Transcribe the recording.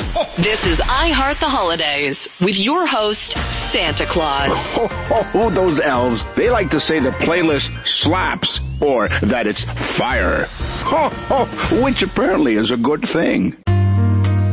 This is I Heart the Holidays with your host, Santa Claus. Oh, those elves. They like to say the playlist slaps or that it's fire. Which apparently is a good thing.